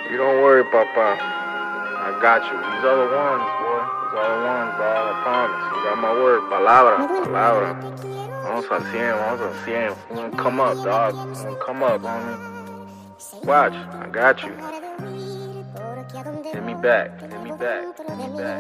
You don't worry, Papa. I got you. These are the ones, boy. These are the ones, dog. I promise. You got my word. Palabra. Palabra. Vamos al 100. Vamos al 100. We're gonna come up, dog. We're gonna come up, homie. Watch. I got you. Hit me back. Hit me back. Hit me back.